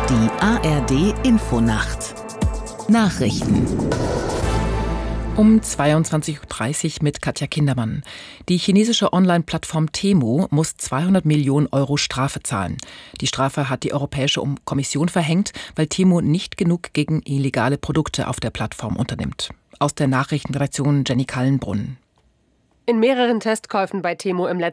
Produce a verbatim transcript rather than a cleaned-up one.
Die A R D-Infonacht Nachrichten Um zweiundzwanzig Uhr dreißig mit Katja Kindermann. Die chinesische Online-Plattform Temu muss zweihundert Millionen Euro Strafe zahlen. Die Strafe hat die Europäische Kommission verhängt, weil Temu nicht genug gegen illegale Produkte auf der Plattform unternimmt. Aus der Nachrichtenredaktion Jenny Kallenbrunn. In mehreren Testkäufen bei Temu im letzten